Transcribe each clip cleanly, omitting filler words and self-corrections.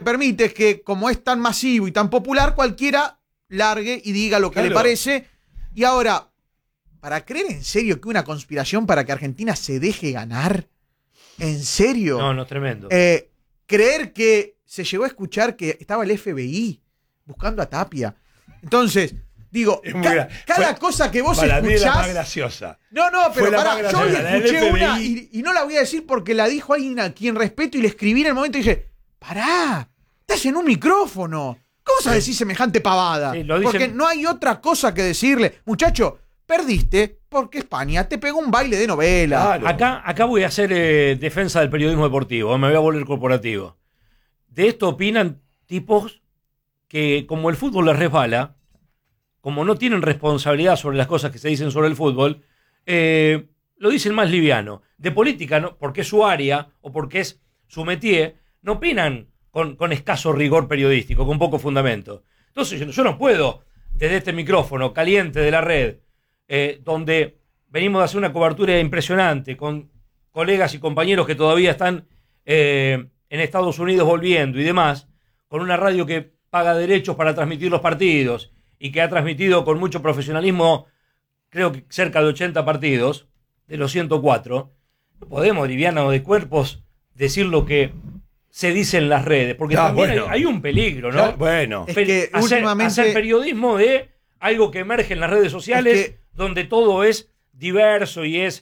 permite es que, como es tan masivo y tan popular, cualquiera largue y diga lo que le parece. Y ahora, ¿para creer en serio que una conspiración para que Argentina se deje ganar? ¿En serio? No, tremendo. Creer que se llegó a escuchar que estaba el FBI buscando a Tapia. Entonces, digo, cada cosa que vos para escuchás... mí es la más graciosa. No, pero pará, yo hoy escuché FBI. una y no la voy a decir porque la dijo alguien a quien respeto y le escribí en el momento y dije, pará, estás en un micrófono. ¿Cómo vas a decir semejante pavada? Sí, lo dicen... Porque no hay otra cosa que decirle. Muchacho, perdiste porque España te pegó un baile de novela. Claro. Acá voy a hacer defensa del periodismo deportivo, me voy a volver corporativo. De esto opinan tipos que, como el fútbol les resbala, como no tienen responsabilidad sobre las cosas que se dicen sobre el fútbol, lo dicen más liviano. De política, ¿no? Porque es su área o porque es su métier, no opinan con escaso rigor periodístico, con poco fundamento. Entonces yo no puedo, desde este micrófono caliente de la red, donde venimos de hacer una cobertura impresionante con colegas y compañeros que todavía están en Estados Unidos volviendo y demás, con una radio que paga derechos para transmitir los partidos y que ha transmitido con mucho profesionalismo, creo que cerca de 80 partidos, de los 104, no podemos, liviano de cuerpos, decir lo que se dice en las redes, porque también hay un peligro, ¿no? Bueno, es que últimamente... hacer periodismo de algo que emerge en las redes sociales, donde todo es diverso y es,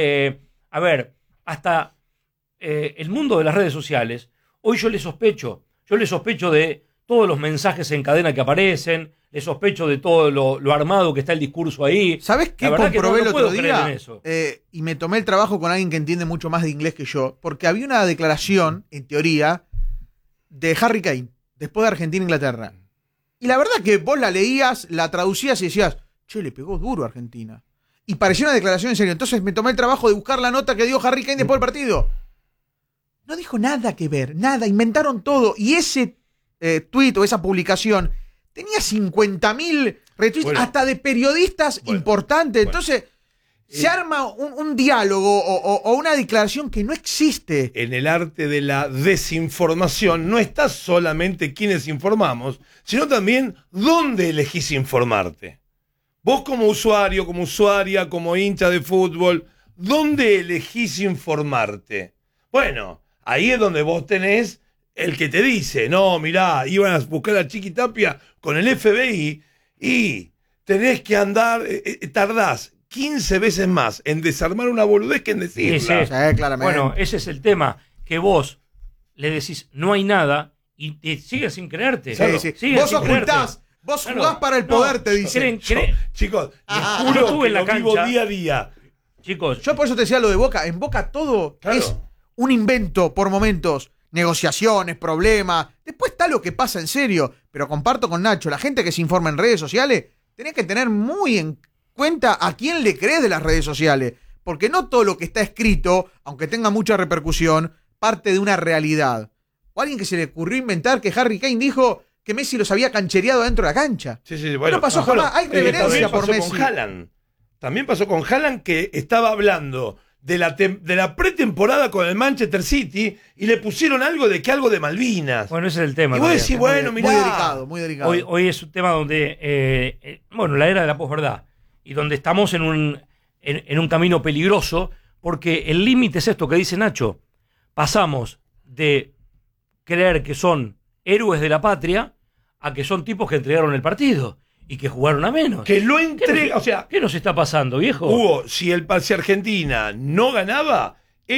hasta el mundo de las redes sociales, hoy yo le sospecho de todos los mensajes en cadena que aparecen, le sospecho de todo lo armado que está el discurso ahí. ¿Sabés qué comprobé el otro día? Eso. Y me tomé el trabajo con alguien que entiende mucho más de inglés que yo, porque había una declaración, en teoría, de Harry Kane, después de Argentina-Inglaterra. Y la verdad que vos la leías, la traducías y decías, che, le pegó duro a Argentina. Y parecía una declaración en serio. Entonces me tomé el trabajo de buscar la nota que dio Harry Kane después del partido. No dijo nada que ver, nada, inventaron todo. Y ese tuit o esa publicación tenía 50.000 retweets, hasta de periodistas importantes. Entonces, se arma un diálogo o una declaración que no existe. En el arte de la desinformación no está solamente quienes informamos, sino también dónde elegís informarte. Vos como usuario, como usuaria, como hincha de fútbol, ¿dónde elegís informarte? Bueno, ahí es donde vos tenés el que te dice, no, mirá, iban a buscar a Chiqui Tapia con el FBI y tenés que andar, tardás 15 veces más en desarmar una boludez que en decirla. Sí, claramente. Bueno, ese es el tema, que vos le decís no hay nada y te siguen sin creerte. Sí. Vos ocultás, vos jugás para el poder, te dicen. Chicos, juro que lo vivo día a día. Chicos, yo por eso te decía lo de Boca. En Boca todo es un invento por momentos. Negociaciones, problemas. Después está lo que pasa en serio. Pero comparto con Nacho, la gente que se informa en redes sociales, tenés que tener muy en cuenta a quién le crees de las redes sociales. Porque no todo lo que está escrito, aunque tenga mucha repercusión, parte de una realidad. O alguien que se le ocurrió inventar que Harry Kane dijo que Messi los había canchereado dentro de la cancha. Sí, bueno. No pasó jamás. Hay reverencia por Messi. Con Haaland. También pasó con Haaland, que estaba hablando de la pretemporada con el Manchester City y le pusieron algo de Malvinas. Bueno, ese es el tema. Y vos decís, bueno, mirá. Muy delicado. Hoy es un tema donde, la era de la posverdad, y donde estamos en un camino peligroso, porque el límite es esto que dice Nacho. Pasamos de creer que son héroes de la patria a que son tipos que entregaron el partido y que jugaron a menos. Que lo entrega, ¿qué nos está pasando, viejo? Hugo, si Argentina no ganaba,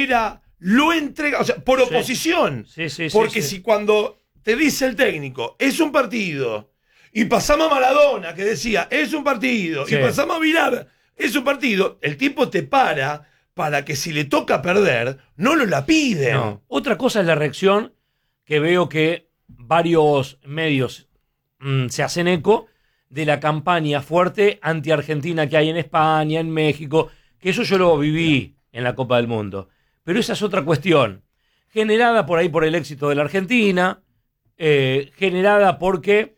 lo entrega, por oposición. Sí. Porque si cuando te dice el técnico, es un partido, y pasamos a Maradona, que decía, es un partido, y pasamos a Vilar, es un partido, el tipo te para que si le toca perder, no lo la piden. No. Otra cosa es la reacción, que veo que varios medios se hacen eco de la campaña fuerte anti-Argentina que hay en España, en México, que eso yo lo viví en la Copa del Mundo. Pero esa es otra cuestión, generada por ahí por el éxito de la Argentina, generada porque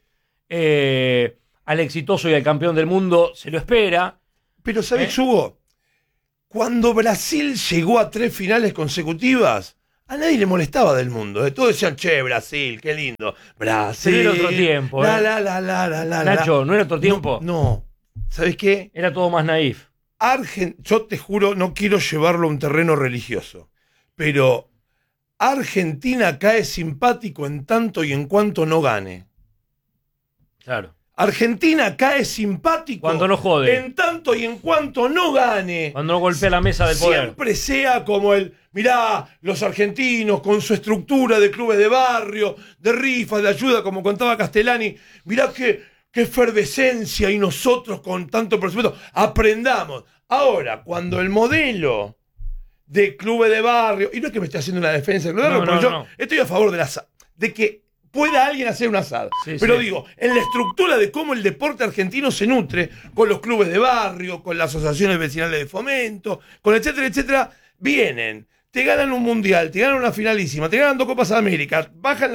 al exitoso y al campeón del mundo se lo espera. Pero ¿sabes, Hugo? Cuando Brasil llegó a 3 finales consecutivas, a nadie le molestaba del mundo. Todos decían, che, Brasil, qué lindo. Brasil. Pero era otro tiempo. Nacho, ¿no era otro tiempo? No. ¿Sabes qué? Era todo más naif. Yo te juro, no quiero llevarlo a un terreno religioso, pero Argentina cae simpático en tanto y en cuanto no gane. Claro. Argentina cae simpático cuando no jode, en tanto y en cuanto no gane. Cuando no golpea la mesa del poder. Siempre sea como mirá, los argentinos con su estructura de clubes de barrio, de rifas, de ayuda, como contaba Castellani. Mirá qué efervescencia, y nosotros con tanto presupuesto aprendamos. Ahora, cuando el modelo de clubes de barrio, y no es que me esté haciendo una defensa de clubes de barrio, yo estoy a favor de que pueda alguien hacer un asado. Sí, pero digo, en la estructura de cómo el deporte argentino se nutre, con los clubes de barrio, con las asociaciones vecinales de fomento, con etcétera, etcétera, vienen, te ganan un mundial, te ganan una finalísima, te ganan 2 Copas de América, bajan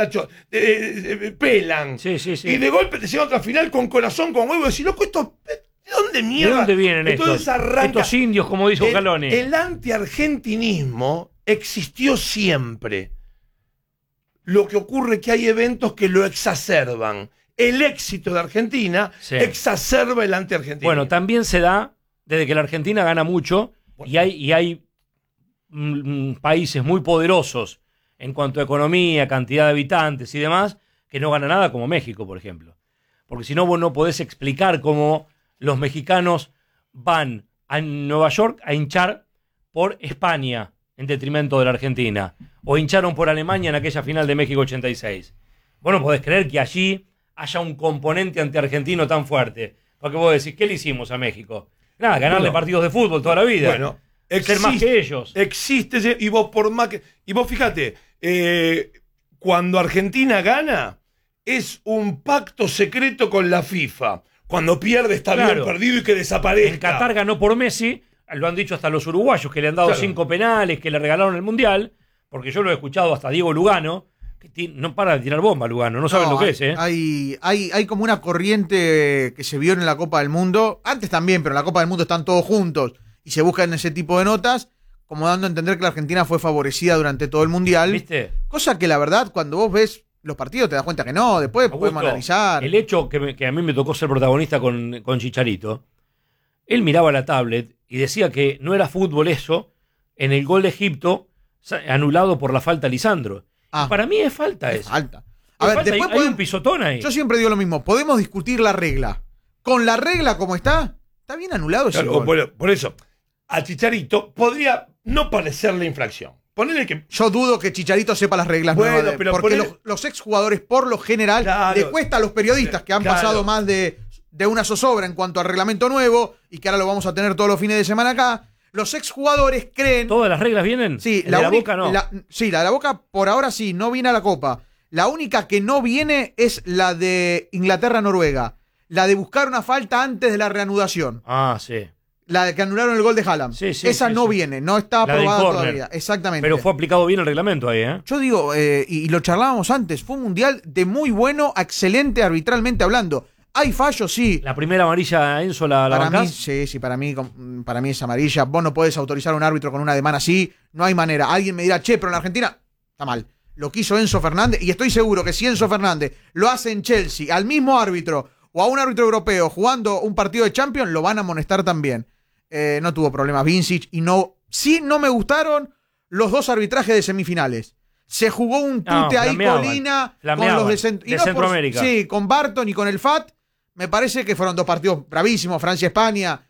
pelan, y de golpe te llegan a otra final con corazón, con huevo, y decís, loco, esto, ¿de dónde mierda? ¿De dónde vienen estos indios, como dijo Scaloni? El antiargentinismo existió siempre. Lo que ocurre es que hay eventos que lo exacerban. El éxito de Argentina exacerba el antiargentinismo. Bueno, también se da desde que la Argentina gana mucho, y hay países muy poderosos en cuanto a economía, cantidad de habitantes y demás, que no gana nada, como México, por ejemplo. Porque si no, vos no podés explicar cómo los mexicanos van a Nueva York a hinchar por España en detrimento de la Argentina, o hincharon por Alemania en aquella final de México 86. Vos no podés creer que allí haya un componente antiargentino tan fuerte, porque vos decís, ¿qué le hicimos a México? Nada, ganarle partidos de fútbol toda la vida. Bueno, ser más que ellos. Existe, y vos por más que... Y vos fíjate, cuando Argentina gana, es un pacto secreto con la FIFA. Cuando pierde está bien perdido y que desaparezca. En Qatar ganó por Messi, lo han dicho hasta los uruguayos, que le han dado 5 penales, que le regalaron el Mundial, porque yo lo he escuchado hasta Diego Lugano, que no para de tirar bomba Lugano, no saben lo que es. Hay como una corriente que se vio en la Copa del Mundo, antes también, pero en la Copa del Mundo están todos juntos, y se buscan ese tipo de notas, como dando a entender que la Argentina fue favorecida durante todo el Mundial. ¿Viste? Cosa que la verdad, cuando vos ves los partidos te das cuenta que no, después Augusto, podemos analizar. El hecho que a mí me tocó ser protagonista con Chicharito, él miraba la tablet y decía que no era fútbol eso, en el gol de Egipto, anulado por la falta a Lisandro. Para mí es falta eso. Falta. A ver, falta, después hay un pisotón ahí. Yo siempre digo lo mismo, podemos discutir la regla. Con la regla como está bien anulado ese gol. Por eso, a Chicharito podría no parecerle infracción. Ponele que... Yo dudo que Chicharito sepa las reglas nuevas, porque los exjugadores por lo general le cuesta a los periodistas que han pasado más de una zozobra en cuanto al reglamento nuevo y que ahora lo vamos a tener todos los fines de semana acá. Los exjugadores creen... ¿Todas las reglas vienen? Sí, la Boca no. La de la Boca por ahora sí, no viene a la Copa. La única que no viene es la de Inglaterra-Noruega. La de buscar una falta antes de la reanudación. Ah, sí. La de que anularon el gol de Haaland. Esa no viene, no está aprobada todavía. Exactamente. Pero fue aplicado bien el reglamento ahí, ¿eh? Yo digo, y lo charlábamos antes, fue un mundial de muy bueno a excelente arbitralmente hablando. Hay fallos, sí. La primera amarilla, Enzo, la bancás. Sí, para mí es amarilla. Vos no podés autorizar a un árbitro con una demanda así. No hay manera. Alguien me dirá, che, pero en Argentina está mal. Lo quiso Enzo Fernández, y estoy seguro que si Enzo Fernández lo hace en Chelsea, al mismo árbitro o a un árbitro europeo jugando un partido de Champions, lo van a amonestar también. No tuvo problemas Vincic y no me gustaron los 2 arbitrajes de semifinales. Se jugó un tute ahí Colina con los de Centroamérica. Sí, con Barton y con el FAT. Me parece que fueron 2 partidos bravísimos, Francia-España,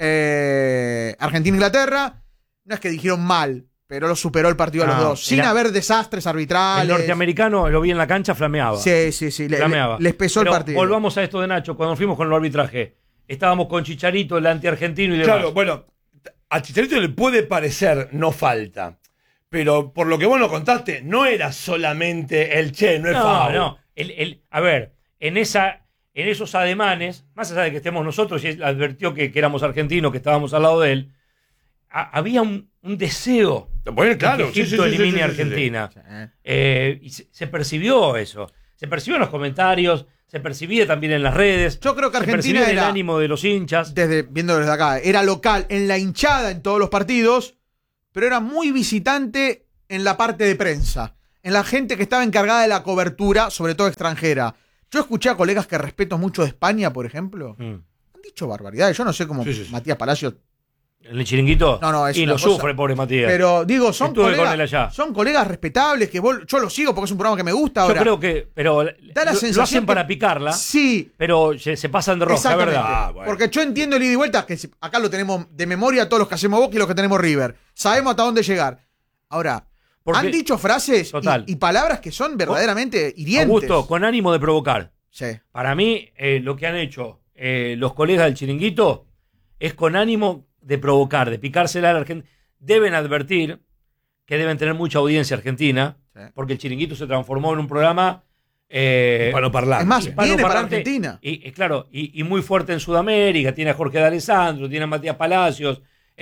Argentina-Inglaterra. No es que dijeron mal, pero lo superó el partido a los 2, sin haber desastres arbitrales. El norteamericano, lo vi en la cancha, flameaba. Sí. Flameaba. Les pesó el partido. Volvamos a esto de Nacho, cuando fuimos con el arbitraje. Estábamos con Chicharito, el antiargentino y demás. Claro, bueno, a Chicharito le puede parecer no falta, pero por lo que vos nos contaste, no era solamente el no es foul. No. A ver, en esos ademanes, más allá de que estemos nosotros, y él advirtió que éramos argentinos, que estábamos al lado de él, había un deseo de que Egipto elimine a Argentina. Y se percibió eso. Se percibió en los comentarios, se percibía también en las redes. Yo creo que Argentina era el ánimo de los hinchas. Viéndolo desde acá, era local en la hinchada en todos los partidos, pero era muy visitante en la parte de prensa, en la gente que estaba encargada de la cobertura, sobre todo extranjera. Yo escuché a colegas que respeto mucho de España, por ejemplo, han dicho barbaridades. Yo no sé cómo Matías Palacios... ¿El chiringuito? No, es y una lo cosa, sufre, pobre Matías. Pero digo, son Estuve con él allá. colegas respetables que yo lo sigo porque es un programa que me gusta ahora. Yo creo que, pero da la lo sensación hacen para picarla, sí, pero se pasan de roja, ¿verdad? Bueno. Porque yo entiendo el ida y vuelta, que acá lo tenemos de memoria todos los que hacemos Boca y los que tenemos River. Sabemos hasta dónde llegar. Ahora, Porque, han dicho frases y palabras que son verdaderamente hirientes. Augusto, con ánimo de provocar. Sí. Para mí, lo que han hecho los colegas del chiringuito es con ánimo de provocar, de picársela a la Argentina. Deben advertir que deben tener mucha audiencia argentina, porque el chiringuito se transformó en un programa hispanoparlante. Es más, viene para hispanoparlante Argentina. Claro, y muy fuerte en Sudamérica. Tiene a Jorge D'Alessandro, tiene a Matías Palacios.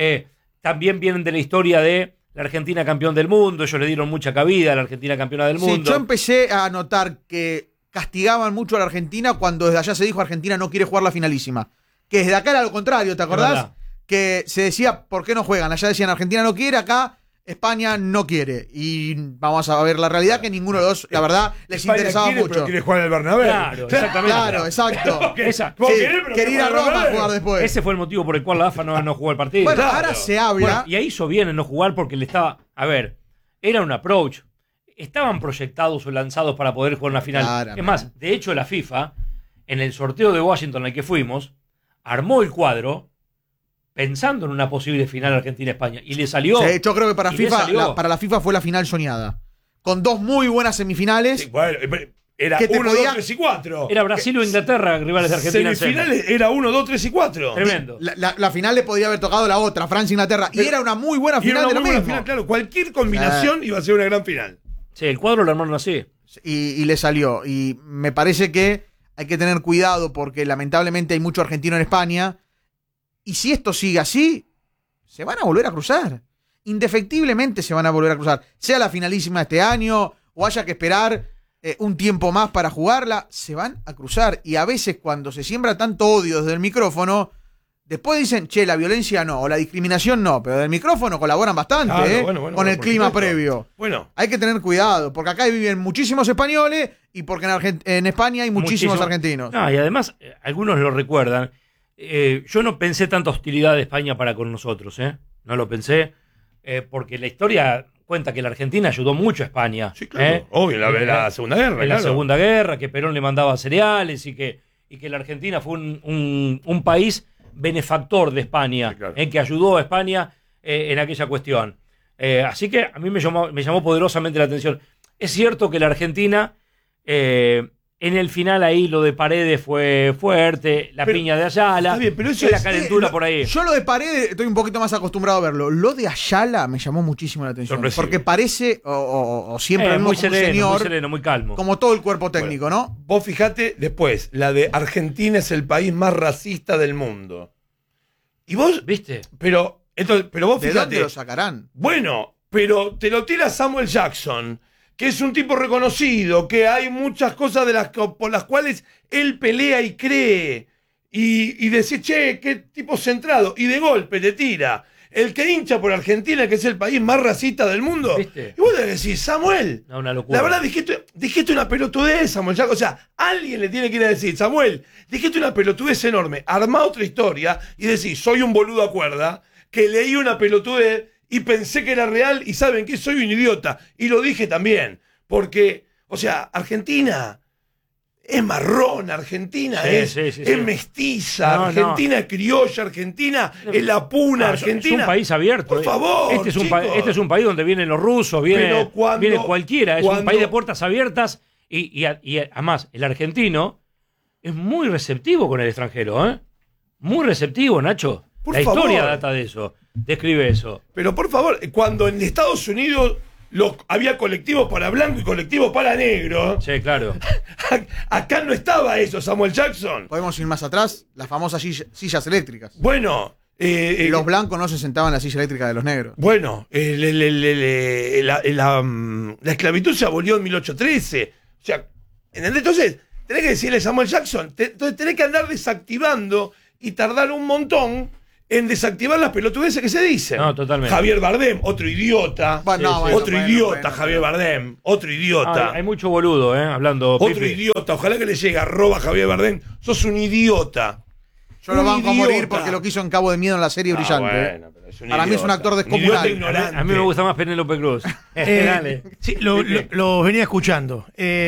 También vienen de la historia de la Argentina campeón del mundo. Ellos le dieron mucha cabida a la Argentina campeona del mundo. Sí, yo empecé a notar que castigaban mucho a la Argentina cuando desde allá se dijo Argentina no quiere jugar la finalísima. Que desde acá era lo contrario, ¿te acordás? Que se decía, ¿por qué no juegan? Allá decían, Argentina no quiere, acá España no quiere. Y vamos a ver la realidad que ninguno de los dos, la verdad, les España interesaba quiere, mucho. Pero quiere jugar en el Bernabéu. Claro, exactamente. Claro, exacto. Quería ir a Roma a jugar después. Ese fue el motivo por el cual la AFA no jugó el partido. Bueno, ahora se habla. Bueno, y ahí hizo bien en no jugar porque le estaba... A ver, era un approach. Estaban proyectados o lanzados para poder jugar una final. Claramente. Es más, de hecho la FIFA, en el sorteo de Washington al que fuimos, armó el cuadro pensando en una posible final Argentina-España. Y le salió. Sí, yo creo que para la FIFA fue la final soñada. Con dos muy buenas semifinales. Sí, bueno, era que te 1, podía- 2, 3 y 4. Era Brasil o Inglaterra, rivales de Argentina en semis. Semifinales era 1, 2, 3 y 4. Tremendo. La final le podía haber tocado la otra, Francia-Inglaterra. Y era una muy buena Y era final una de lo muy buena mismo. final, claro. Cualquier combinación iba a ser una gran final. Sí, el cuadro lo armaron así. Y le salió. Y me parece que hay que tener cuidado porque lamentablemente hay mucho argentino en España. Y si esto sigue así, se van a volver a cruzar. Indefectiblemente se van a volver a cruzar. Sea la finalísima este año o haya que esperar un tiempo más para jugarla, se van a cruzar. Y a veces cuando se siembra tanto odio desde el micrófono, después dicen, che, la violencia no, o la discriminación no, pero del micrófono colaboran bastante, Claro, con el por clima supuesto. previo. Bueno, Hay que tener cuidado, porque acá viven muchísimos españoles y porque en España hay muchísimos argentinos. No, y además, algunos lo recuerdan. Yo no pensé tanta hostilidad de España para con nosotros, no lo pensé, porque la historia cuenta que la Argentina ayudó mucho a España. sí, claro. Obvio, la Segunda Guerra. En la claro. Segunda Guerra, que Perón le mandaba cereales y que la Argentina fue un país benefactor de España, Sí, claro. que ayudó a España en aquella cuestión. Así que a mí me llamó poderosamente la atención. Es cierto que la Argentina, en el final ahí lo de Paredes fue fuerte, la piña de Ayala, está bien, pero eso la es- calentura por ahí. Yo lo de Paredes estoy un poquito más acostumbrado a verlo. Lo de Ayala me llamó muchísimo la atención. Sorpresivo. Porque parece, o siempre el mismo muy como un sereno, señor, muy sereno, muy calmo. como todo el cuerpo técnico, ¿no? Vos fijate después, la de Argentina es el país más racista del mundo. Y vos, ¿Viste? pero vos ¿De fijate. dónde lo sacarán? Bueno, pero te lo tira Samuel Jackson, que es un tipo reconocido, que hay muchas cosas por las cuales él pelea y cree. Y decís, che, qué tipo centrado. Y de golpe te tira el que hincha por Argentina, que es el país más racista del mundo. ¿Viste? Y vos le decís, Samuel, No, una locura. la verdad dijiste una pelotudez, Samuel Jackson. O sea, alguien le tiene que ir a decir, Samuel, dijiste una pelotudez enorme. Armá otra historia y decís, soy un boludo a cuerda, que leí una pelotudez y pensé que era real y saben que soy un idiota. Y lo dije también. Porque, o sea, Argentina es marrón, Argentina Sí, es sí. mestiza, No, Argentina es criolla, Argentina es la puna, Argentina. Es un país abierto. Por favor, este chicos. este es un país donde vienen los rusos, viene Pero cualquiera. Es un cuando- país de puertas abiertas y además el argentino es muy receptivo con el extranjero. Muy receptivo, Nacho. Por La historia favor. data de eso. Describe eso. Pero por favor, cuando en Estados Unidos había colectivos para blanco y colectivos para negro, Sí, claro. acá no estaba eso, Samuel Jackson. Podemos ir más atrás, las famosas sillas eléctricas. Bueno, Los blancos no se sentaban en la silla eléctrica de los negros. bueno, la esclavitud se abolió en 1813. O sea, ¿entendés? Entonces, tenés que decirle a Samuel Jackson, entonces tenés que andar desactivando y tardar un montón en desactivar las pelotudeces que se dicen. No, totalmente. Javier Bardem, otro idiota. Otro idiota, Javier Bardem. Otro idiota. Hay mucho boludo, hablando. Otro Pipi. idiota. Ojalá que le llegue @ Javier Bardem. Sos un idiota. Yo lo banco a morir idiota. porque lo quiso en Cabo de Miedo en la serie Brillante. Bueno, pero es un Para mí es un idiota. actor Un descomunal. idiota ignorante. A mí me gusta más Penélope Cruz. Dale. Sí, lo venía escuchando.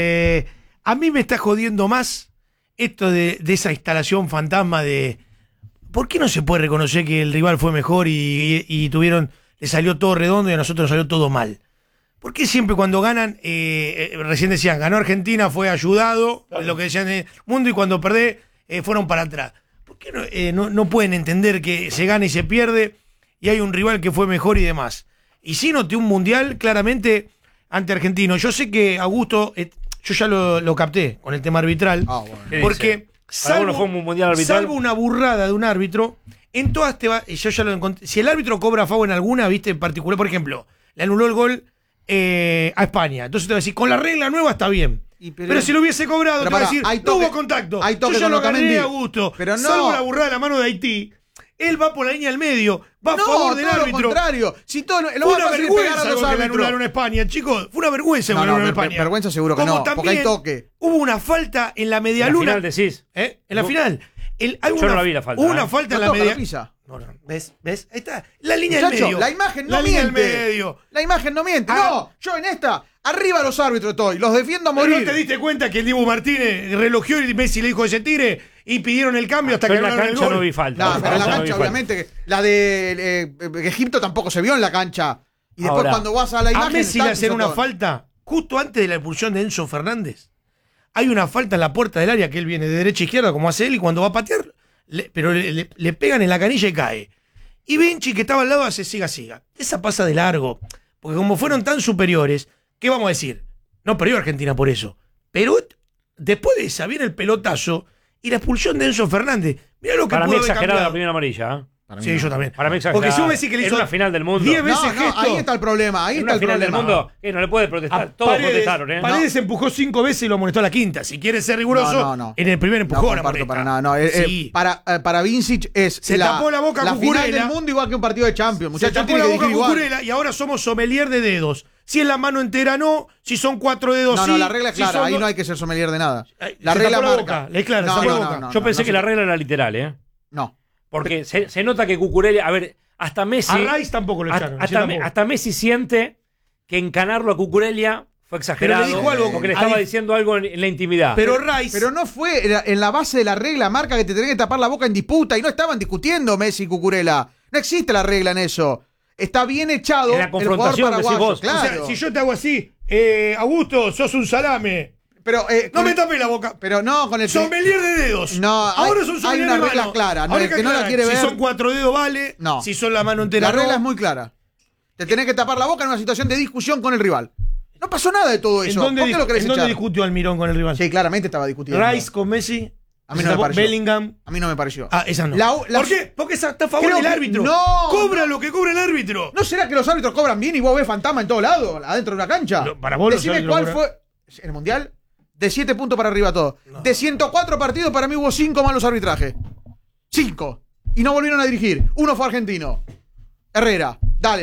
A mí me está jodiendo más esto de esa instalación fantasma de ¿por qué no se puede reconocer que el rival fue mejor y le salió todo redondo y a nosotros nos salió todo mal? ¿Por qué siempre cuando ganan, recién decían, ganó Argentina, fue ayudado, lo que decían en el mundo, y cuando perdés, fueron para atrás? ¿Por qué no pueden entender que se gana y se pierde y hay un rival que fue mejor y demás? Y sí noté un mundial claramente ante Argentino. Yo sé que Augusto, yo ya lo capté con el tema arbitral, ¿Qué porque dice? Para uno fue un mundial arbitral. salvo una burrada de un árbitro, en todas yo ya lo encontré. Si el árbitro cobra favor en alguna, viste, en particular, por ejemplo, le anuló el gol a España. Entonces te va a decir, con la regla nueva está bien. Pero si lo hubiese cobrado, te va a decir, no hubo contacto. Hay toque Yo ya con lo gané Otamendi. a gusto. Pero no. Salvo la burrada de la mano de Haití, él va por la línea del medio, va a favor del todo árbitro. Lo contrario. Si todo lo Fue más una fácil es pegar vergüenza a los lo que le árbitros. anularon a España, chicos. Fue una vergüenza lo No, que le no, anularon a España. vergüenza seguro que Como no, porque también hay toque. Hubo una falta en la En media la luna. final decís. En la No. final. Yo no la vi la falta, Hubo una ¿eh? falta en No la toca, media. lo pisa. No, ¿ves? Ahí está. La línea Muchacho, del medio. la imagen no La línea del miente. medio. La imagen no miente. Ah. No, yo en esta, arriba los árbitros estoy, los defiendo a Pero morir. ¿no te diste cuenta que el Dibu Martínez relogió y Messi le dijo que se tire y pidieron el cambio hasta Yo que en la anularon el cancha gol? no vi falta. No, pero en la no vi cancha, falta. obviamente, la de Egipto tampoco se vio en la cancha. Y después Ahora, cuando vas a la A imagen. Messi le está hacen una todo. falta justo antes de la expulsión de Enzo Fernández. Hay una falta en la puerta del área que él viene de derecha a izquierda como hace él y cuando va a patear, pero le pegan en la canilla y cae. Y Vinci, que estaba al lado, hace siga. Esa pasa de largo. Porque como fueron tan superiores, ¿qué vamos a decir? No perdió Argentina por eso. Pero después de esa viene el pelotazo y la expulsión de Enzo Fernández. Mirá lo que Para mí pudo haber exagerada la cambiado. primera amarilla. Sí, yo también. Para mí exagerada. Porque si vos me decís que le En hizo una final del mundo. 10 veces No, gesto. ahí está el problema. Ahí En está una el final del problema. mundo, no le puede protestar. A Todos Paredes, protestaron, Paredes empujó 5 veces y lo amonestó a la quinta. Si quiere ser riguroso, No. en el primer No empujón comparto amonesta. para nada. No, Sí. para Vincic es Se tapó la boca la Cucurella. final del mundo igual que un partido de Champions. Se Muchachos, tapó tiene la que boca dirigir igual. Cucurella y ahora somos sommelier de dedos. Si es la mano entera, no. Si son 4 dedos, sí. No, la regla es Si clara. son Ahí dos- no hay que ser sommelier de nada. Ay, La se regla tapó la marca. boca, le es clara, se tapó la boca. Yo pensé que la regla era literal, No. Porque se nota que Cucurella, a ver, hasta Messi. A Rice tampoco lo echaron. sí, tampoco. Hasta Messi siente que encanarlo a Cucurella fue exagerado. Pero le dijo algo, porque le estaba a dif- diciendo algo en la intimidad. Pero Rice. Pero no fue en la base de la regla, marca que te tenés que tapar la boca en disputa y no estaban discutiendo Messi y Cucurella. No existe la regla en eso. Está bien echado En la el jugador confrontación, decís paraguayo. vos. Claro. O sea, si yo te hago así, Augusto, sos un salame. Pero, No me tapes la boca. Pero no con el Sommelier de dedos. No, ahora hay- son hay sommelier una de regla mano. clara, no, Ahora el que no la aclaran, quiere si ver- son 4 dedos vale. No. Si son la mano entera La regla no. es muy clara. Te tenés que tapar la boca en una situación de discusión con el rival. No pasó nada de todo ¿En eso. dónde, ¿Por qué lo querés ¿en dónde echar? discutió Almirón con el rival? Sí, claramente estaba discutiendo. Rice con Messi. A mí no me pareció. Bellingham. A mí no me pareció. Ah, esa no. La- ¿Por qué? Porque esa está a favor Creo del que- árbitro. no, Cobra lo que cobra el árbitro. ¿No será que los árbitros cobran bien y vos ves fantasma en todos lados, adentro de una cancha? Pero para vos los Decime árbitros cuál cobran- fue. ¿En el Mundial? De 7 puntos para arriba todo. De 104 partidos, para mí hubo 5 malos arbitrajes. 5. Y no volvieron a dirigir. Uno fue argentino. Herrera.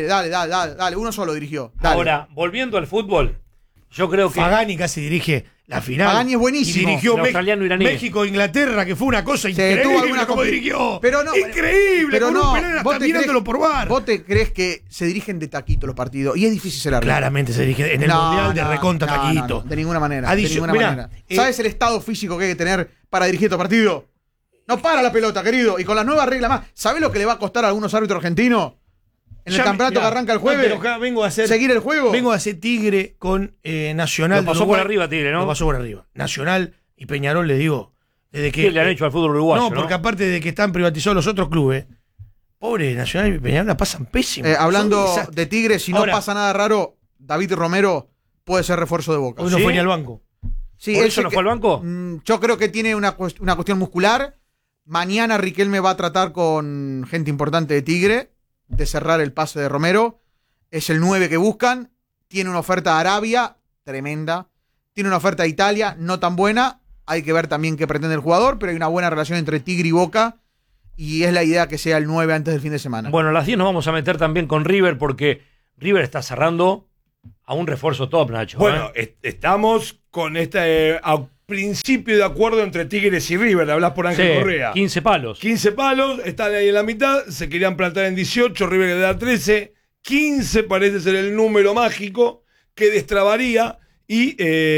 Dale. Uno solo dirigió. Dale. Ahora, volviendo al fútbol, yo creo que. Pagani casi dirige la final. Pagani es buenísimo. Y dirigió El australiano iraní. México-Inglaterra, que fue una cosa tuvo increíble alguna como compli- dirigió. Pero no, Increíble, pero con no, un penal vos hasta te mirándolo crees- por VAR. ¿Vos te crees que se dirigen de taquito los partidos? Y es difícil ser árbitro. Claramente se dirige en el Mundial de recontra taquito. no, de ninguna manera. Adicio- de ninguna mirá, manera. ¿Sabes el estado físico que hay que tener para dirigir estos partidos? No para la pelota, querido. Y con las nuevas reglas más. ¿Sabés lo que le va a costar a algunos árbitros argentinos? En el Ya, campeonato mirá, que arranca el no, jueves. pero acá vengo a hacer. ¿Seguir el juego? Vengo a hacer Tigre con Nacional. Lo de pasó por Uruguay. arriba, Tigre, ¿no? Lo pasó por arriba. Nacional y Peñarol, les digo. Desde que. ¿Qué le han hecho al fútbol uruguayo? No, porque aparte de que están privatizados los otros clubes, pobre Nacional y Peñarol la pasan pésimo. Hablando Son un desastre. de Tigres, si no Ahora- pasa nada raro, David Romero puede ser refuerzo de Boca. Hoy no ¿Sí? fue ni al banco. Sí, ¿Por él eso se no que- fue al banco? Yo creo que tiene una cuestión muscular. Mañana Riquelme va a tratar con gente importante de Tigre de cerrar el pase de Romero. Es el 9 que buscan. Tiene una oferta de Arabia, tremenda. Tiene una oferta de Italia, no tan buena. Hay que ver también qué pretende el jugador, pero hay una buena relación entre Tigre y Boca. y es la idea que sea el 9 antes del fin de semana. Bueno, a las 10 nos vamos a meter también con River porque River está cerrando a un refuerzo top, Nacho. Bueno, estamos con a principio de acuerdo entre Tigres y River. Hablas por Ángel Sí, Correa. 15 palos. 15 palos, están ahí en la mitad. Se querían plantar en 18, River le da 13. 15 parece ser el número mágico que destrabaría. Y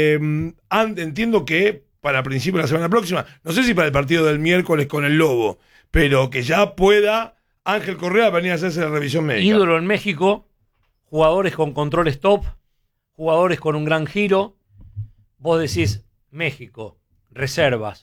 entiendo que para principio de la semana próxima, no sé si para el partido del miércoles con el Lobo, pero que ya pueda Ángel Correa venir a hacerse la revisión médica. Ídolo en México, jugadores con controles top, jugadores con un gran giro. Vos decís, México, reservas.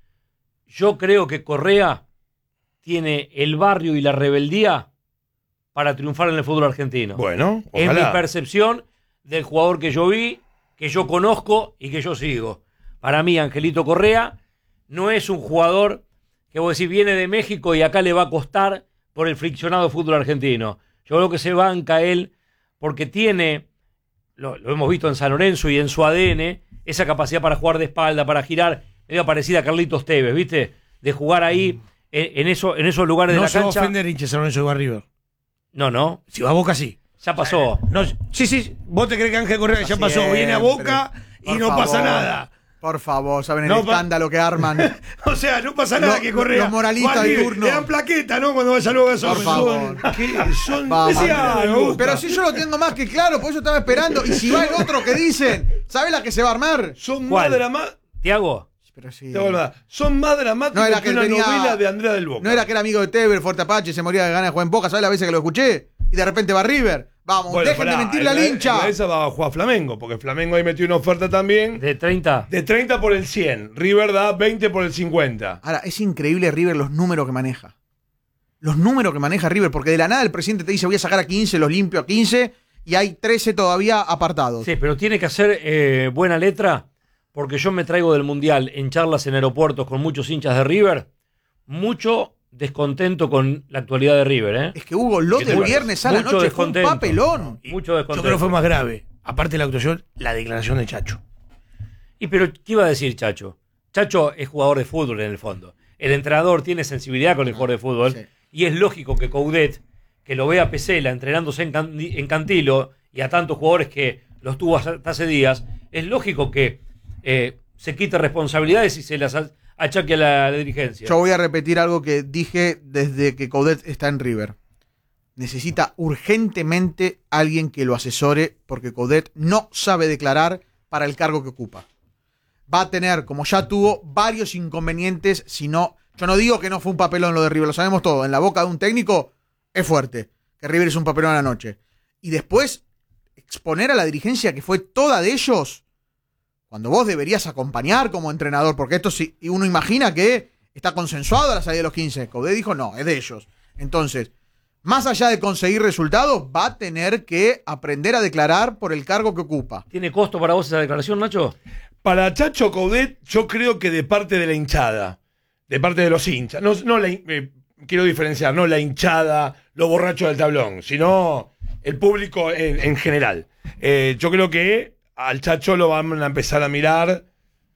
Yo creo que Correa tiene el barrio y la rebeldía para triunfar en el fútbol argentino. Bueno, es ojalá. mi percepción del jugador que yo vi, que yo conozco y que yo sigo. Para mí, Angelito Correa no es un jugador que vos decís viene de México y acá le va a costar por el friccionado fútbol argentino. Yo creo que se banca él porque tiene, lo hemos visto en San Lorenzo y en su ADN, esa capacidad para jugar de espalda, para girar, medio parecida a Carlitos Tevez, ¿viste? De jugar ahí en esos lugares de No la se va a cancha. ofender, hincha San Lorenzo de River. No. Si va a Boca, sí. Ya pasó. No, sí. ¿Vos te crees que Ángel Correa ya pasó? Viene a Boca y Por no pasa favor. nada. Por favor, ¿saben el No, escándalo que arman? O sea, no pasa nada que Correa. Los moralistas va a de River, turno. le dan plaqueta, ¿no? Cuando vaya luego a Por favor. Son Vamos. decía algo. Pero si yo lo tengo más que claro, por eso estaba esperando. Y si va el otro que dicen, ¿sabes la que se va a armar? Son ¿Cuál? más dramáticos. Tiago, Pero sí. Son más dramáticos No era que que una tenía- novela de Andrea del Boca. No era que era amigo de Tevez, Fuerte Apache, se moría de ganas de jugar en Boca, ¿sabes las veces que lo escuché? Y de repente va a River. Vamos, Bueno, dejen de pará, mentirle al hincha. Esa va a jugar Flamengo, porque Flamengo ahí metió una oferta también de 30. de 30 por el 100. River da 20 por el 50. Ahora, es increíble River los números que maneja. Los números que maneja River, porque de la nada el presidente te dice voy a sacar a 15, los limpio a 15, y hay 13 todavía apartados. Sí, pero tiene que hacer buena letra, porque yo me traigo del Mundial en charlas en aeropuertos con muchos hinchas de River, mucho descontento con la actualidad de River, ¿eh? Es que Hugo, lo ¿Qué te del parece? viernes a la Mucho noche fue un descontento. papelón. Mucho Yo descontento. creo que fue más grave. Aparte de la actuación, la declaración de Chacho. Y pero, ¿qué iba a decir Chacho? Chacho es jugador de fútbol en el fondo. El entrenador tiene sensibilidad con el jugador de fútbol, Sí. y es lógico que Coudet, que lo vea a Pesela entrenándose en Cantilo, y a tantos jugadores que los tuvo hasta hace días, es lógico que se quite responsabilidades y se las achaque a la dirigencia. Yo voy a repetir algo que dije desde que Coudet está en River. Necesita urgentemente alguien que lo asesore porque Coudet no sabe declarar para el cargo que ocupa. Va a tener, como ya tuvo, varios inconvenientes. Si no, yo no digo que no fue un papelón lo de River, lo sabemos todo. En la boca de un técnico es fuerte, que River es un papelón a la noche. Y después exponer a la dirigencia que fue toda de ellos, cuando vos deberías acompañar como entrenador, porque esto sí, y uno imagina que está consensuado a la salida de los 15. Coudet dijo no, es de ellos. Entonces, más allá de conseguir resultados, va a tener que aprender a declarar por el cargo que ocupa. ¿Tiene costo para vos esa declaración, Nacho? Para Chacho Coudet, yo creo que de parte de la hinchada, de parte de los hinchas, quiero diferenciar, no la hinchada, los borrachos del tablón, sino el público en general. Yo creo que al Chacho lo van a empezar a mirar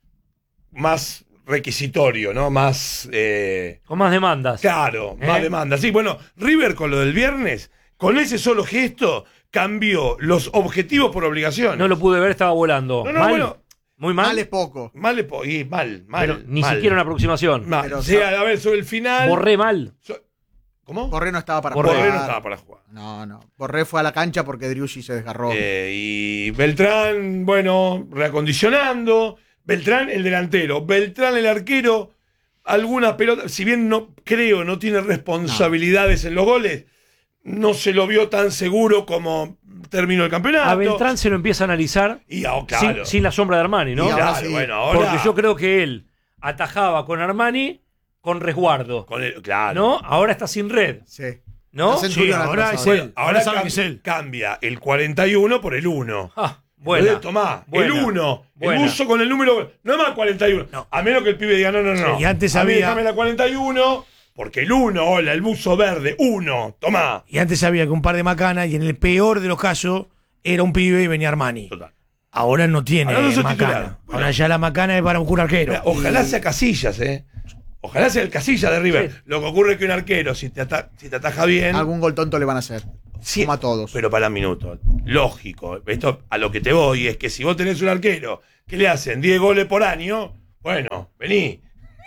más requisitorio, ¿no? Más... Con más demandas. Claro, más demanda. Sí, bueno, River con lo del viernes, con ese solo gesto, cambió los objetivos por obligación. No lo pude ver, estaba volando. No, ¿Mal? bueno. Muy mal. Mal es poco. Mal, Pero ni mal. siquiera una aproximación. Mal. Pero, O sea, a ver, sobre el final... Borré mal. ¿Cómo? Borré no estaba para Borré jugar. Borré no estaba para jugar. No. Borré fue a la cancha porque Driussi se desgarró. Y Beltrán, bueno, reacondicionando. Beltrán, el delantero. Beltrán, el arquero. Alguna pelota, si bien no creo, no tiene responsabilidades en los goles, no se lo vio tan seguro como terminó el campeonato. A Beltrán se lo empieza a analizar Y, claro. sin la sombra de Armani, ¿no? Y ahora Claro, sí. bueno, ahora. Porque yo creo que él atajaba con Armani con resguardo. Claro. ¿No? Ahora está sin red. Sí. ¿No? Está Centurión al ahora pasado. es él. Ahora saben que es él. cambia el 41 por el 1. Ah, buena. Tomá, Buena. el 1. El Buena. buzo con el número. No es más 41. No. A menos que el pibe diga no. Sí, y antes a mí había- déjame la 41. Porque el 1, hola, el buzo verde, 1. Tomá. Y antes había que un par de macanas y en el peor de los casos era un pibe y venía Armani. Total. Ahora no tiene Ahora no sos macana. titular. Ahora ya la macana es para un cura arquero. Mira, ojalá sea Casillas, Ojalá sea el Casilla de River. Sí. Lo que ocurre es que un arquero, si te ataja bien. Algún gol tonto le van a hacer. Sí, como a todos. Pero para minutos. Lógico. Esto a lo que te voy es que si vos tenés un arquero que le hacen 10 goles por año, bueno, vení.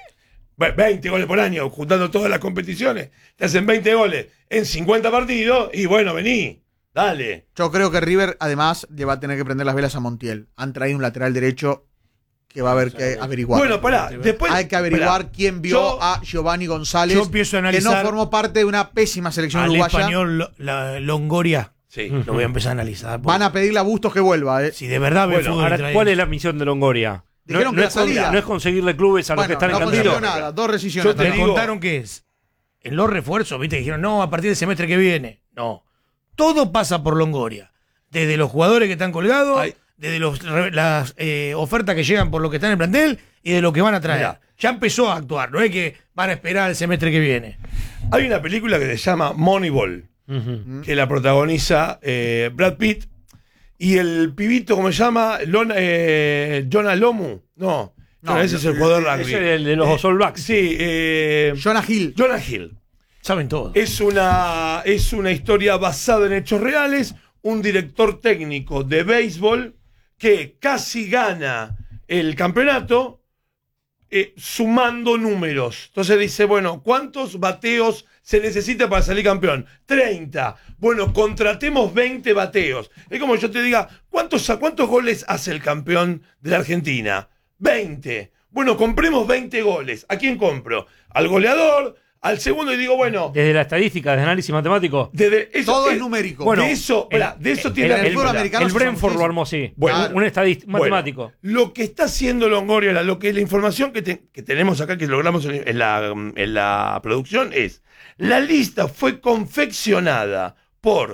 20 goles por año, juntando todas las competiciones. Te hacen 20 goles en 50 partidos y bueno, vení. Dale. Yo creo que River, además, le va a tener que prender las velas a Montiel. Han traído un lateral derecho que va a haber que averiguar. Bueno, pará. Después, hay que averiguar pará. quién vio a Giovanni González, yo empiezo a que analizar no formó parte de una pésima selección al uruguaya. español Longoria. Sí. Lo voy a empezar a analizar. Van a pedirle a Bustos que vuelva. Si de verdad ve Bueno, fútbol Ahora, trae- ¿cuál es la misión de Longoria? Dijeron que la salida. No es conseguirle clubes a los que Bueno, están no en consiguió Cantilo. nada. 2 rescisiones. Yo te Me digo- contaron que es en los refuerzos, viste, que dijeron, no, a partir del semestre que viene. No. Todo pasa por Longoria. Desde los jugadores que están colgados, Ay. desde las ofertas que llegan por lo que están en el plantel y de lo que van a traer. Mirá. Ya empezó a actuar, no es que van a esperar el semestre que viene. Hay una película que se llama Moneyball, que la protagoniza Brad Pitt y el pibito, ¿cómo se llama? Jonah Lomu. No, ese es el jugador de rugby. Ese es el de los All Blacks. Sí, Jonah Hill. Jonah Hill. Saben todo. Es una historia basada en hechos reales. Un director técnico de béisbol que casi gana el campeonato sumando números. Entonces dice, bueno, ¿cuántos bateos se necesita para salir campeón? 30. Bueno, contratemos 20 bateos. Es como yo te diga, ¿cuántos goles hace el campeón de la Argentina? 20. Bueno, compremos 20 goles. ¿A quién compro? Al goleador, al segundo, y digo, bueno, Desde la estadística, desde análisis matemático. desde eso, Todo es numérico. Bueno, de eso tiene en el fútbol americano el se Brentford usa lo armó así. Bueno, un estadístico, Bueno, matemático. lo que está haciendo Longoria, la información que tenemos acá, que logramos en la producción, es la lista fue confeccionada por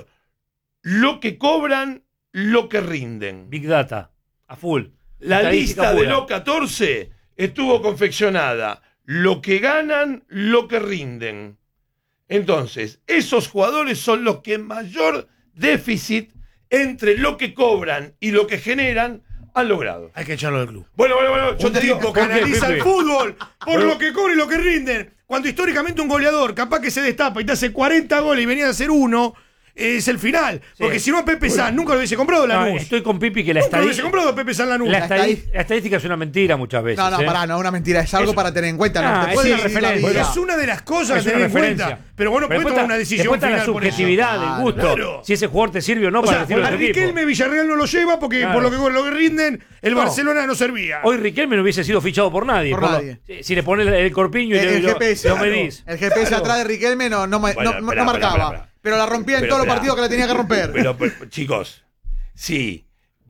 lo que cobran, lo que rinden. Big Data. A full. La Estadística lista de pura. los 14 estuvo confeccionada lo que ganan, lo que rinden. Entonces, esos jugadores son los que mayor déficit entre lo que cobran y lo que generan han logrado. Hay que echarlo del club. Bueno, yo Un te digo, tipo que ¿por qué, analiza el Pepe? fútbol por Bueno. lo que cobra y lo que rinden. Cuando históricamente un goleador capaz que se destapa y te hace 40 goles y venía a hacer uno, es el final. Porque si no, Pepe San nunca lo hubiese comprado No, Lanús. estoy con Pipi que la Nunca lo hubiese estadística. comprado Pepe San Lanús. La estadística es una mentira muchas veces. No, ¿eh? pará, no es una mentira. Es algo Eso- para tener en cuenta. No Ah, te es puedes una decidir la referencia. vida. Pero es una de las cosas Es a tener en una cuenta. referencia. Pero bueno, puede después tomar está- una decisión después está final la por eso. subjetividad del gusto. Claro. Si ese jugador te sirve o no O para sea, el estilo a de tu equipo. Riquelme Villarreal no lo lleva porque Claro. por lo que rinden, el No. Barcelona no servía. Hoy Riquelme no hubiese sido fichado por nadie. Por nadie. Si le pones el corpiño y El lo GPS. lo claro. medís. El GPS Claro. atrás de Riquelme no Bueno, esperá, marcaba. esperá. Pero la rompía en Pero todos los esperá. partidos que la tenía que romper. Pero, chicos, sí,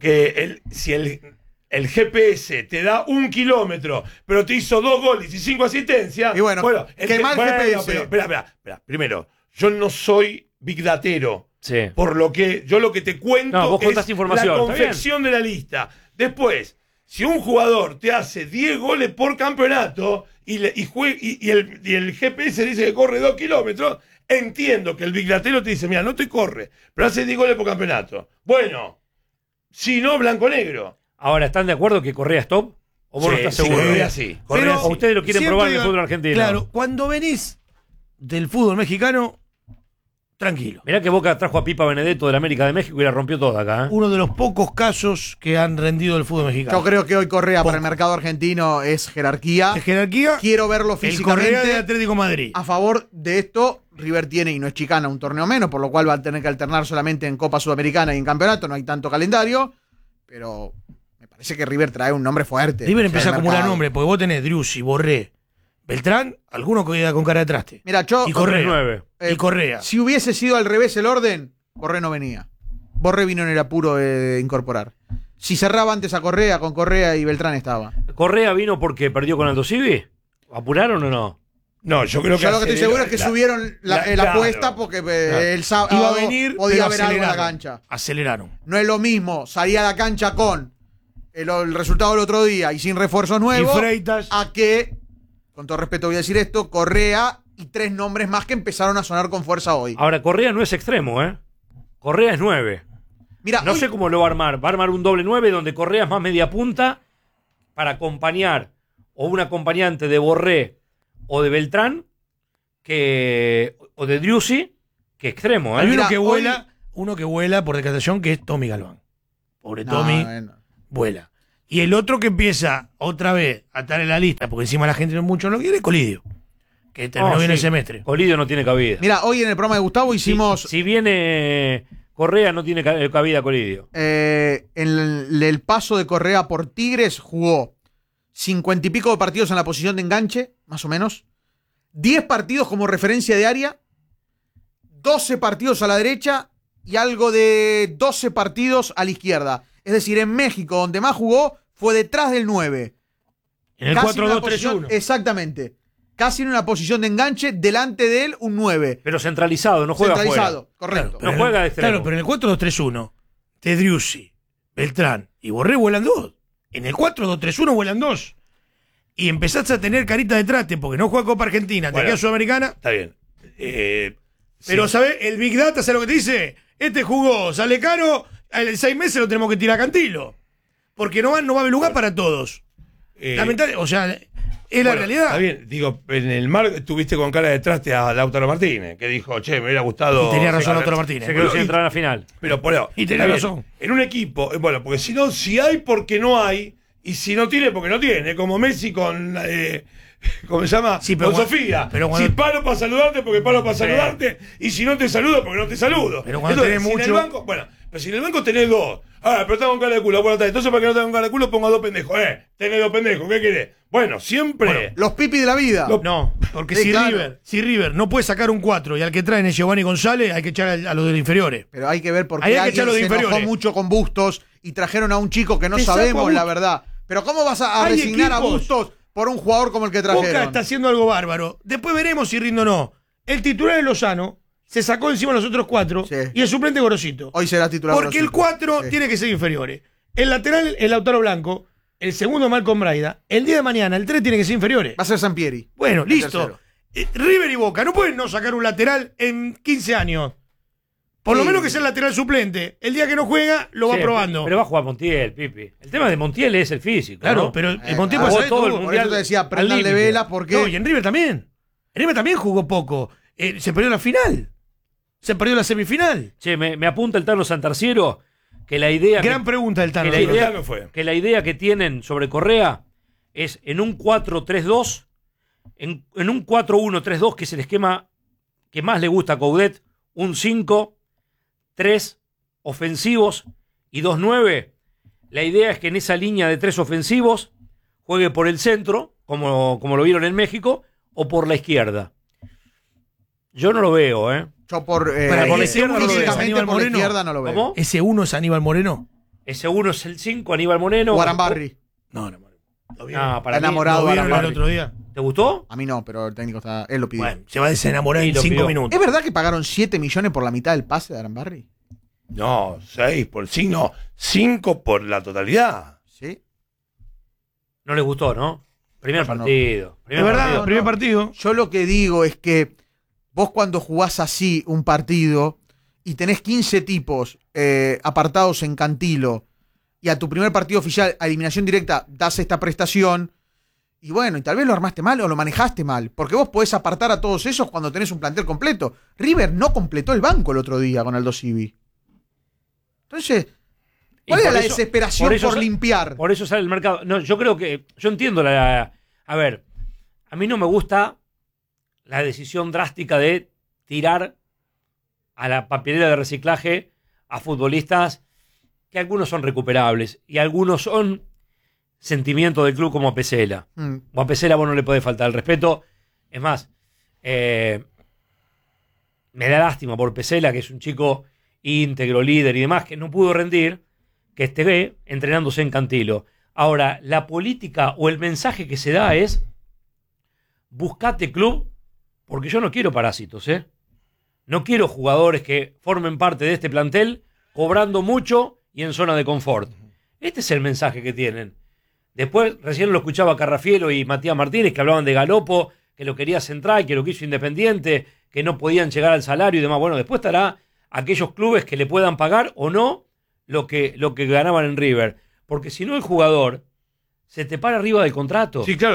si el GPS te da 1 kilómetro, pero te hizo 2 goles y 5 asistencias. Y bueno, qué mal GPS. Pero, espera. Primero, yo no soy big datero. Sí. Por lo que yo lo que te cuento No, vos contás es información, la está confección de la lista. Después, si un jugador te hace 10 goles por campeonato y el GPS dice que corre 2 kilómetros, entiendo que el big datero te dice, mira, no te corre, pero hace 10 goles por campeonato. Bueno, si no, blanco-negro. Ahora, ¿están de acuerdo que Correa es top? ¿O vos no Sí, estás sí, seguro? Correa sí. Correa, ¿o ustedes lo quieren siempre probar en el digo- fútbol argentino? Claro, cuando venís del fútbol mexicano, tranquilo. Mirá que Boca trajo a Pipa Benedetto del América de México y la rompió toda acá. ¿eh? Uno de los pocos casos que han rendido el fútbol mexicano. Yo creo que hoy Correa para el Poco. mercado argentino es jerarquía. De jerarquía, Quiero verlo el Correa de físicamente. Atlético Madrid. A favor de esto, River tiene, y no es chicana, un torneo menos, por lo cual va a tener que alternar solamente en Copa Sudamericana y en Campeonato. No hay tanto calendario. Pero me parece que River trae un nombre fuerte. River empieza a al acumular mercado. nombres, porque vos tenés Driussi, Borré, Beltrán, alguno que queda con cara de traste. Mira, yo. Y Correa. 9. eh, Y Correa. Si hubiese sido al revés el orden, Borré no venía. Borré vino en el apuro de incorporar. Si cerraba antes a Correa, con Correa y Beltrán estaba. ¿Correa vino porque perdió con Aldo Civi? ¿Apuraron o no? No, yo creo que Yo lo que estoy seguro es que subieron la claro. apuesta porque el sábado Iba a venir, podía pero haber algo en la aceleraron. cancha. Aceleraron. No es lo mismo salir a la cancha con el resultado del otro día y sin refuerzos nuevos Y Freitas. a que, con todo respeto voy a decir esto, Correa y 3 nombres más que empezaron a sonar con fuerza hoy. Ahora, Correa no es extremo, ¿eh? Correa es 9. Mira, No hoy- sé cómo lo va a armar. Va a armar un doble 9 donde Correa es más media punta para acompañar o un acompañante de Borré o de Beltrán o de Driussi que extremo. Hay Mira, uno que vuela por decantación, que es Tommy Galván. Pobre No, Tommy, bueno. vuela. Y el otro que empieza otra vez a estar en la lista, porque encima la gente mucho no lo quiere, es Colidio, que terminó bien el semestre. Colidio no tiene cabida. Mira, hoy en el programa de Gustavo hicimos Si viene Correa, no tiene cabida Colidio. el paso de Correa por Tigres, jugó 50 y pico de partidos en la posición de enganche, más o menos, 10 partidos como referencia de área, 12 partidos a la derecha y algo de 12 partidos a la izquierda. Es decir, en México, donde más jugó, fue detrás del 9. En el Casi en una 4-2-3-1. posición- Exactamente. Casi en una posición de enganche, delante de él un 9. Pero centralizado, no juega Centralizado, afuera. correcto. No juega de extremo. Claro, pero en el 4-2-3-1, Tedriussi, Beltrán y Borré vuelan 2. En el 4-2-3-1 vuelan 2. Y empezaste a tener carita de traste porque no juega Copa Argentina, te Bueno. queda Sudamericana. Está bien. Pero, Sí. ¿sabes? El Big Data, ¿sabes lo que te dice? Este jugó, sale caro, en 6 meses lo tenemos que tirar a Cantilo. Porque no va a haber lugar para todos. Lamentable, o sea, es la Bueno, realidad. Está bien, digo, en el mar estuviste con cara de traste a Lautaro Martínez, que dijo, che, me hubiera gustado. Y tenía razón Sí, Lautaro Martínez. Se quedó sin entrar a la final. Pero por eso, Y tenés está bien, razón. En un equipo, bueno, porque si no, si hay, porque no hay, y si no tiene, porque no tiene, como Messi con, ¿cómo se llama? Sí, pero con cuando- Sofía. pero cuando- Si paro para saludarte, porque paro para saludarte, y si no te saludo, porque no te saludo. Pero cuando tenés si en el mucho- banco, bueno, pero si en el banco tenés 2, pero estás con cara de culo, bueno, está, entonces para que no te con cara de culo pongo a 2 pendejos, tenés 2 pendejos, ¿qué querés? Bueno, siempre. Los pipis de la vida. No, porque Sí, si, claro. River no puede sacar un 4 y al que traen es Giovanni González, hay que echar a los de los inferiores. Pero hay que ver por Ahí qué hay que alguien echarlo de se enojó inferiores. mucho con Bustos y trajeron a un chico que no Te saco sabemos a la Bustos. verdad. Pero ¿cómo vas a Hay resignar a equipos. Bustos por un jugador como el que Boca trajeron? está haciendo algo bárbaro. Después veremos si rinde o no. El titular es Lozano, se sacó encima a los otros 4 Sí. y el suplente Gorosito. Hoy será titular. Porque el Rosito. 4 Sí. tiene que ser inferiores. El lateral, el Lautaro Blanco. El segundo, Malcolm Braida. El día de mañana, el 3 tiene que ser inferiores. Va a ser Sampieri. Bueno, El listo. tercero. River y Boca no pueden no sacar un lateral en 15 años. Por lo Sí. menos que sea el lateral suplente. El día que no juega, lo va Sí, probando. Pero va a jugar Montiel, Pipi. El tema de Montiel es el físico. Claro, ¿no? pero el Montiel jugó pasa todo el esto. mundo. Por eso te Mundial decía, al prendan de límite. velas porque No, y en River también. En River también jugó poco. Se perdió la final. Se perdió la semifinal. Che, me apunta el Tano Santarciero que la idea Gran pregunta del Tano. que la idea- Tano fue. que la idea que tienen sobre Correa es en un 4-3-2, en un 4-1-3-2, que es el esquema que más le gusta a Coudet, un 5, 3 ofensivos y 2-9. La idea es que en esa línea de 3 ofensivos juegue por el centro, como lo vieron en México, o por la izquierda. Yo no lo veo, ¿eh? yo por por la izquierda no lo veo. físicamente Aníbal por la Moreno. izquierda no lo veo. ¿Cómo? Ese uno es Aníbal Moreno. Ese uno es el 5, Aníbal Moreno. Guarambarri. No, no. Lo vi- Ah, para Está mí- enamorado lo de vieron el Guarambarri. otro día. ¿Te gustó? A mí no, pero el técnico está. Él lo pidió. Bueno, se va a desenamorar Sí, en lo 5 pidió. minutos. ¿Es verdad que pagaron 7 millones por la mitad del pase de Arambarri? No, 6 por 5, no, 5 por la totalidad. Sí. No les gustó, ¿no? Primer No, no. partido. Es verdad, partido. primer partido. Yo lo que digo es que vos cuando jugás así un partido y tenés 15 tipos apartados en Cantilo y a tu primer partido oficial a eliminación directa das esta prestación y bueno, y tal vez lo armaste mal o lo manejaste mal, porque vos podés apartar a todos esos cuando tenés un plantel completo. River no completó el banco el otro día con Aldo Civi. Entonces, ¿cuál Y era por la eso- desesperación por, sa- limpiar? Por eso sale el mercado. No, yo creo que. Yo entiendo la. A ver, a mí no me gusta la decisión drástica de tirar a la papelera de reciclaje a futbolistas que algunos son recuperables y algunos son sentimientos del club como a Pesela. Mm. O a Pesela vos no le podés faltar el respeto. Es más, me da lástima por Pesela, que es un chico íntegro, líder y demás, que no pudo rendir, que esté entrenándose en Cantilo. Ahora, la política o el mensaje que se da es: buscate club, porque yo no quiero parásitos, ¿eh? No quiero jugadores que formen parte de este plantel cobrando mucho y en zona de confort. Este es el mensaje que tienen. Después, recién lo escuchaba Carrafielo y Matías Martínez, que hablaban de Galopo, que lo quería central, que lo quiso Independiente, que no podían llegar al salario y demás. Bueno, después estará aquellos clubes que le puedan pagar o no lo que ganaban en River. Porque si no, el jugador se te para arriba del contrato. Sí, claro.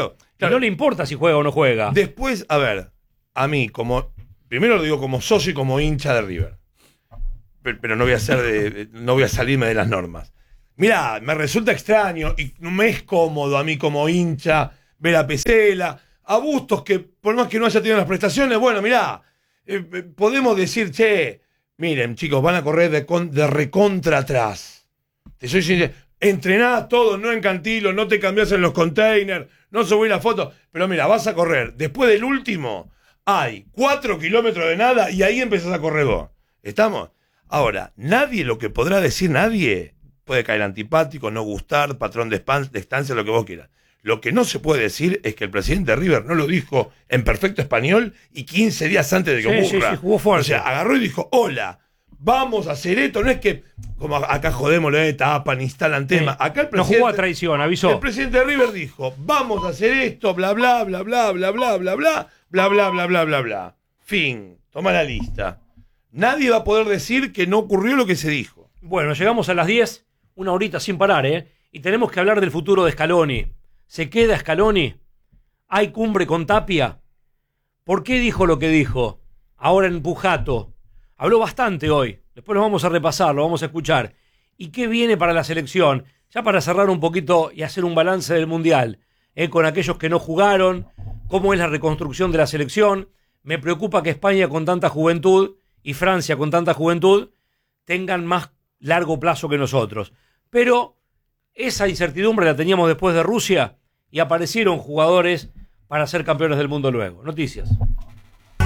Y no le importa si juega o no juega. Después, a ver, a mí, primero lo digo como socio y como hincha de River. Pero no voy a no voy a salirme de las normas. Mirá, me resulta extraño y no me es cómodo a mí como hincha ver a Pesela, a Bustos, que por más que no haya tenido las prestaciones, bueno, mirá, podemos decir, che, miren, chicos, van a correr de recontra atrás. Te soy sincero, entrenás todo, no en Cantilo, no te cambiás en los containers, no subís la foto, pero mira, vas a correr. Después del último, hay 4 kilómetros de nada y ahí empezás a correr vos. ¿Estamos? Ahora, lo que podrá decir nadie, puede caer antipático, no gustar, patrón de estancia, lo que vos quieras. Lo que no se puede decir es que el presidente de River no lo dijo en perfecto español y 15 días antes de que ocurra. Sí, jugó fuerte. O sea, agarró y dijo, hola, vamos a hacer esto. No es que, como acá jodemos, le tapan, instalan temas. Acá el presidente, no jugó a traición, avisó. El presidente de River dijo, vamos a hacer esto, bla, bla, bla, bla, bla, bla, bla, bla, bla, bla, bla, bla, bla, bla. Fin, toma la lista. Nadie va a poder decir que no ocurrió lo que se dijo. Bueno, llegamos a las 10, una horita sin parar, y tenemos que hablar del futuro de Scaloni. ¿Se queda Scaloni? ¿Hay cumbre con Tapia? ¿Por qué dijo lo que dijo? Ahora en Pujato. Habló bastante hoy. Después lo vamos a repasar, lo vamos a escuchar. ¿Y qué viene para la selección? Ya para cerrar un poquito y hacer un balance del Mundial, con aquellos que no jugaron, cómo es la reconstrucción de la selección. Me preocupa que España con tanta juventud y Francia con tanta juventud tengan más largo plazo que nosotros. Pero esa incertidumbre la teníamos después de Rusia y aparecieron jugadores para ser campeones del mundo luego. Noticias.